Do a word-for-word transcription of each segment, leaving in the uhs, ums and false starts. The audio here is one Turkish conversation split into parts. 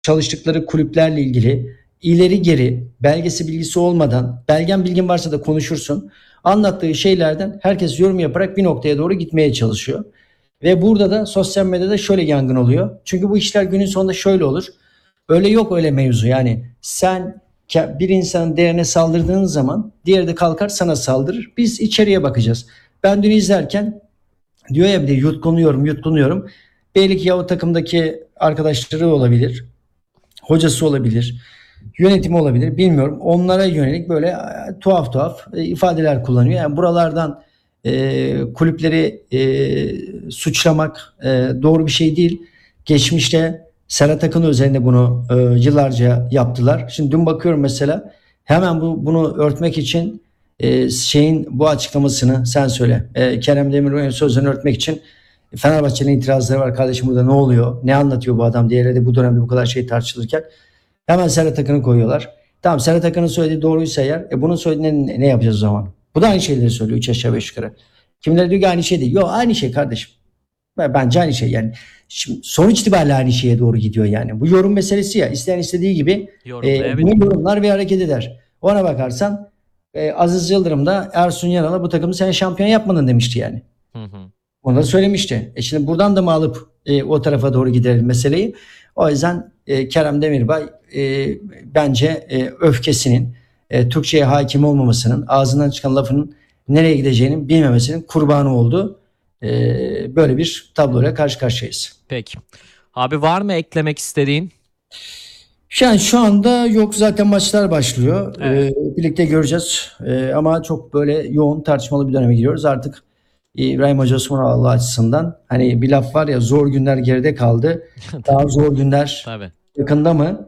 çalıştıkları kulüplerle ilgili ileri geri belgesi bilgisi olmadan, belgen bilgin varsa da konuşursun. Anlattığı şeylerden herkes yorum yaparak bir noktaya doğru gitmeye çalışıyor. Ve burada da sosyal medyada şöyle yangın oluyor. Çünkü bu işler günün sonunda şöyle olur. Öyle yok öyle mevzu. Yani sen bir insanın değerine saldırdığın zaman diğeri de kalkar sana saldırır. Biz içeriye bakacağız. Ben dün izlerken diyor ya bir de yutkunuyorum yutkunuyorum. Belki ya o takımdaki arkadaşları olabilir. Hocası olabilir. Yönetimi olabilir. Bilmiyorum. Onlara yönelik böyle e, tuhaf tuhaf e, ifadeler kullanıyor. Yani buralardan e, kulüpleri e, suçlamak e, doğru bir şey değil. Geçmişte Serhat Akın üzerinde bunu e, yıllarca yaptılar. Şimdi dün bakıyorum mesela hemen bu bunu örtmek için e, şeyin bu açıklamasını sen söyle. E, Kerem Demirbay'ın sözlerini örtmek için Fenerbahçe'nin itirazları var. Kardeşim burada ne oluyor? Ne anlatıyor bu adam diye de bu dönemde bu kadar şey tartışılırken hemen Serhat Akın'ı koyuyorlar. Tamam Serhat Akın'ın söylediği doğruysa eğer e bunun söylediğini ne, ne yapacağız o zaman? Bu da aynı şeyleri söylüyor. Üç aşağı beş yukarı. Kimileri diyor ki aynı şey değil. Yok aynı şey kardeşim. Bence aynı şey yani. Şimdi sonuç itibariyle aynı şeye doğru gidiyor yani. Bu yorum meselesi ya. İsteyen istediği gibi e, bunu yorumlar ve hareket eder. Ona bakarsan e, Aziz Yıldırım da Ersun Yanal'a bu takımı sen şampiyon yapmadın demişti yani. Hı hı. Onu da söylemişti. E şimdi buradan da mı alıp e, o tarafa doğru gidelim meseleyi? O yüzden e, Kerem Demirbay e, bence e, öfkesinin, e, Türkçe'ye hakim olmamasının, ağzından çıkan lafın nereye gideceğini bilmemesinin kurbanı oldu. E, böyle bir tabloyla karşı karşıyayız. Peki. Abi var mı eklemek istediğin? Yani şu anda yok, zaten maçlar başlıyor. Evet. E, birlikte göreceğiz. E, ama çok böyle yoğun tartışmalı bir döneme giriyoruz. Artık İbrahim Hoca Osmanoğlu açısından hani bir laf var ya, zor günler geride kaldı. Daha zor günler Tabii. yakında mı?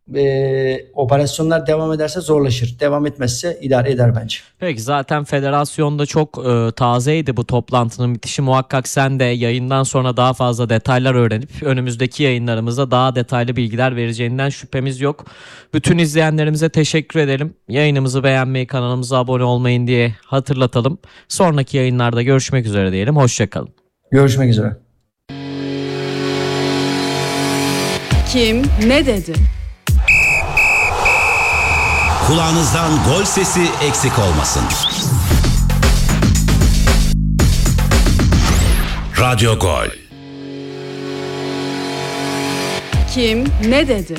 Ee, operasyonlar devam ederse zorlaşır. Devam etmezse idare eder bence. Peki zaten federasyonda çok e, tazeydi bu toplantının bitişi. Muhakkak sen de yayından sonra daha fazla detaylar öğrenip önümüzdeki yayınlarımızda daha detaylı bilgiler vereceğinden şüphemiz yok. Bütün izleyenlerimize teşekkür edelim. Yayınımızı beğenmeyi, kanalımıza abone olmayın diye hatırlatalım. Sonraki yayınlarda görüşmek üzere diyelim. Hoşçakalın. Görüşmek üzere. Kim ne dedi? Kulağınızdan gol sesi eksik olmasın. Radyo Gol. Kim ne dedi?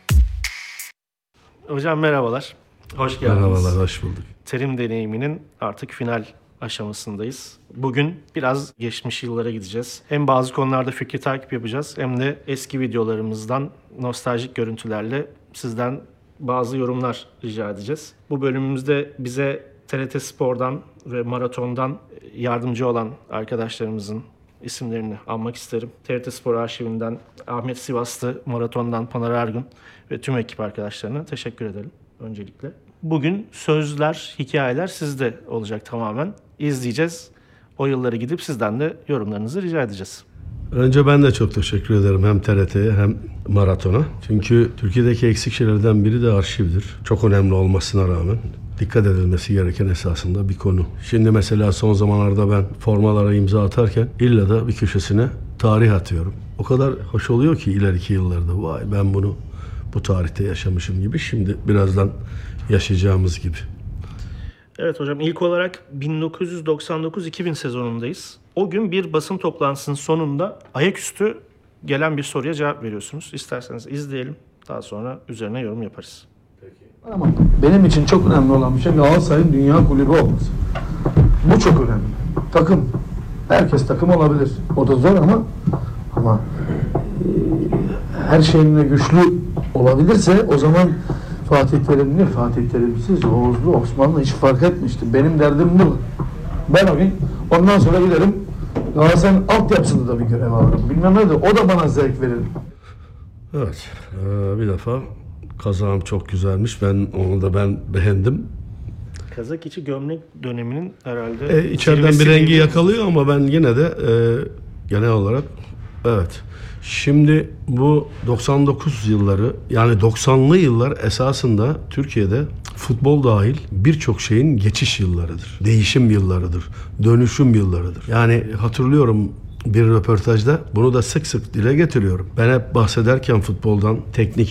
Hocam merhabalar. Hoş geldiniz. Merhabalar, hoş bulduk. Terim deneyiminin artık final aşamasındayız. Bugün biraz geçmiş yıllara gideceğiz. Hem bazı konularda fikri takip yapacağız hem de eski videolarımızdan nostaljik görüntülerle sizden bazı yorumlar rica edeceğiz. Bu bölümümüzde bize T R T Spor'dan ve Maraton'dan yardımcı olan arkadaşlarımızın isimlerini anmak isterim. T R T Spor arşivinden Ahmet Sivaslı, Maraton'dan Pınar Ergun ve tüm ekip arkadaşlarına teşekkür edelim öncelikle. Bugün sözler, hikayeler sizde olacak tamamen. İzleyeceğiz. O yılları gidip sizden de yorumlarınızı rica edeceğiz. Önce ben de çok teşekkür ederim hem T R T'ye hem Maraton'a. Çünkü Türkiye'deki eksik şeylerden biri de arşivdir. Çok önemli olmasına rağmen dikkat edilmesi gereken esasında bir konu. Şimdi mesela son zamanlarda ben formalara imza atarken illa da bir köşesine tarih atıyorum. O kadar hoş oluyor ki ileriki yıllarda vay ben bunu bu tarihte yaşamışım gibi, şimdi birazdan yaşayacağımız gibi. Evet hocam, ilk olarak bin dokuz yüz doksan dokuz iki bin sezonundayız. O gün bir basın toplantısının sonunda ayaküstü gelen bir soruya cevap veriyorsunuz. İsterseniz izleyelim, daha sonra üzerine yorum yaparız. Peki. Ama benim için çok önemli olan bir şey Galatasaray'ın dünya kulübü olması. Bu çok önemli. Takım. Herkes takım olabilir. O da zor ama ama e, her şeyinle güçlü olabilirse o zaman Fatih Terimli, Fatih Terimsiz, Oğuzlu, Osmanlı hiç fark etmişti. Benim derdim bu. Ben o gün ondan sonra giderim Galatasaray'ın altyapısında da bir görev alırım. Bilmem ne de o da bana zevk verir. Evet, ee, bir defa kazağım çok güzelmiş. Ben onu da ben beğendim. Kazak içi gömlek döneminin herhalde... E, içeriden bir rengi yakalıyor ama ben yine de e, genel olarak evet. Şimdi bu doksan dokuz yılları, yani doksanlı yıllar esasında Türkiye'de futbol dahil birçok şeyin geçiş yıllarıdır. Değişim yıllarıdır. Dönüşüm yıllarıdır. Yani hatırlıyorum bir röportajda bunu da sık sık dile getiriyorum. Ben hep bahsederken futboldan, teknik